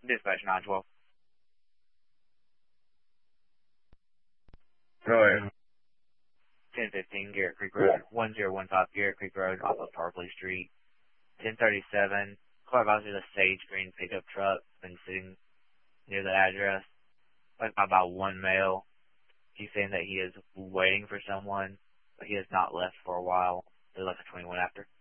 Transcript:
Dispatch 912. Go ahead. 1015 Garrett Creek Road, 1015 Garrett Creek Road off of Tarpley Street. 1037. Car advisor, the Sage Green pickup truck been sitting near the address. Like about one male. He's saying that he is waiting for someone, but he has not left for a while. They left at 21 after.